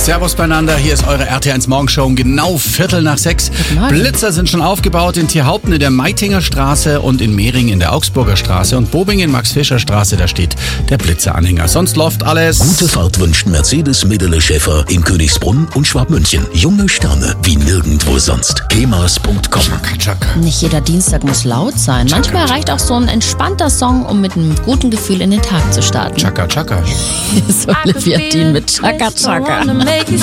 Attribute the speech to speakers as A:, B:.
A: Servus beieinander, hier ist eure RT1 Morgenshow um genau 5:45. Blitzer sind schon aufgebaut in Tierhaupten in der Meitinger Straße und in Mehring in der Augsburger Straße und Bobing in Max-Fischer-Straße, da steht der Blitzeranhänger. Sonst läuft alles.
B: Gute Fahrt wünscht Mercedes-Medele-Schäfer in Königsbrunn und Schwabmünchen. Junge Sterne wie nirgendwo sonst. kemas.com.
C: Nicht jeder Dienstag muss laut sein. Manchmal reicht auch so ein entspannter Song, um mit einem guten Gefühl in den Tag zu starten.
A: Chaka Chaka.
C: So Olivia Dean mit Chaka Chaka.